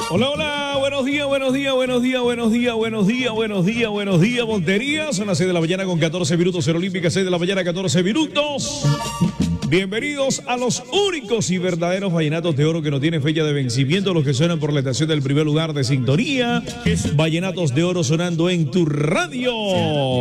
Hola, hola, buenos días, buenos días, buenos días, buenos días, buenos días, buenos días, buenos días, Montería. Son las 6 de la mañana con 14 minutos, Cero Olímpica, 6 de la mañana, 14 minutos. Bienvenidos a los únicos y verdaderos vallenatos de oro que no tienen fecha de vencimiento, los que suenan por la estación del primer lugar de sintonía. Vallenatos de oro sonando en tu radio.